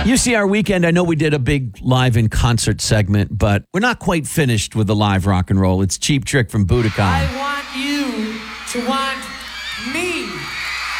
UCR Weekend, I know we did a big live in concert segment, but we're not quite finished with the live rock and roll. It's Cheap Trick from Budokan. I want you to want me.